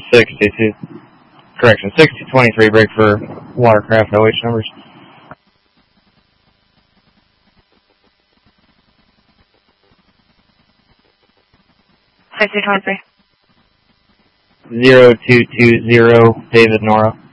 62, correction, 6023, break for watercraft OH numbers. Sixty 23. 0220, David Nora.